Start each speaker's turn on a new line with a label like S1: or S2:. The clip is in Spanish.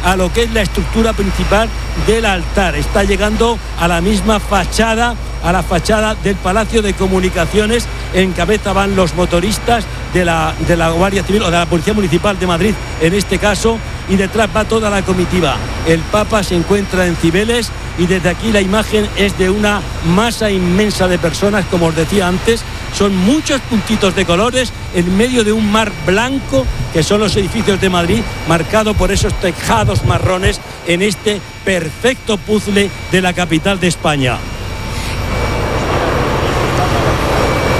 S1: a lo que es la estructura principal del altar. Está llegando a la misma fachada, a la fachada del Palacio de Comunicaciones. En cabeza van los motoristas de la Guardia Civil o de la Policía Municipal de Madrid, en este caso, y detrás va toda la comitiva. El Papa se encuentra en Cibeles y desde aquí la imagen es de una masa inmensa de personas, como os decía antes. Son muchos puntitos de colores en medio de un mar blanco que son los edificios de Madrid, marcado por esos tejados marrones en este perfecto puzzle de la capital de España.